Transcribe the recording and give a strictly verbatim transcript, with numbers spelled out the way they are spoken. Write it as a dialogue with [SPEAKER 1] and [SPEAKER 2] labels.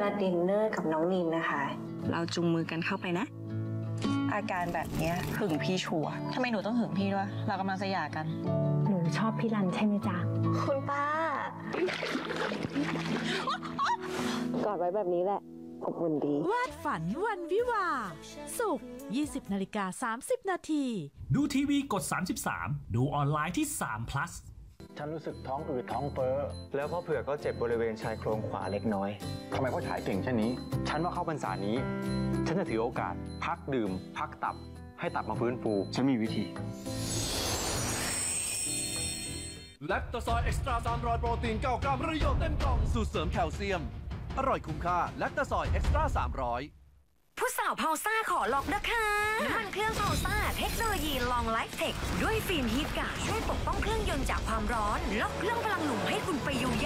[SPEAKER 1] นัดดินเนอร์กับน้องนินนะคะ
[SPEAKER 2] เราจุงมือกันเข้าไปนะ
[SPEAKER 3] อาการแบบเนี้ยหึงพี่ชัวร์ทำไมหนูต้องหึงพี่ด้วยเรากำลังจะหย่ากัน
[SPEAKER 4] หนูชอบพี่รันใช่ไหมจ๊ะ
[SPEAKER 1] คุณป้า กอดไว้แบบนี้แหละอบอุ่นดี
[SPEAKER 5] วาดฝันวันวิวาห์ศุกร์ ยี่สิบนาฬิกาสามสิบนาที
[SPEAKER 6] ดูทีวีกดสามสิบสาม ดูออนไลน์ที่สาม plus
[SPEAKER 7] ฉันรู้สึกท้องอืดท้องเฟ้อ
[SPEAKER 8] แล้วพ่อเผือกก็เจ็บบริเวณชายโครงขวาเล็กน้อย
[SPEAKER 7] ทำไมเขาฉายเก่งเช่นนี้
[SPEAKER 8] ฉันว่าเข้าพรรษานี้ ฉันจะถือโอกาส พักดื่ม พักตับ ให้ตับมาฟื้นฟู ฉันมีวิธี
[SPEAKER 9] แลคโตซอยเอ็กซ์ตร้าสามร้อยโปรตีนเก้ากรัมประโยชน์เต็มกล่องสูตรเสริมแคลเซียม อร่อยคุ้มค่าแลคโตซอยเอ็กซ์ตร้าสามร้อย
[SPEAKER 10] ผู้สาวเผาซ่าขอล็อกนะคะน้ำมันเครื่องเผาซ่าเทคโนโลยีลองไลฟ์เทคด้วยฟิล์มฮีทกาช่วยปกป้องเครื่องยนต์จากความร้อนล็อกเครื่องพลังหนุ่มให้คุณไปยาว